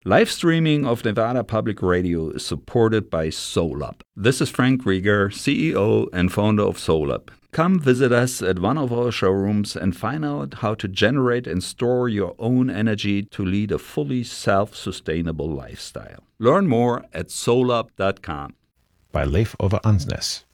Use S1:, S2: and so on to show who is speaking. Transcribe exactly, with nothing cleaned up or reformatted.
S1: Live streaming of Nevada Public Radio is supported by SolUp. This is Frank Rieger, C E O and founder of SolUp. Come visit us at one of our showrooms and find out how to generate and store your own energy to lead a fully self-sustainable lifestyle. Learn more at solup dot com.
S2: By Leif Ove Ansnes.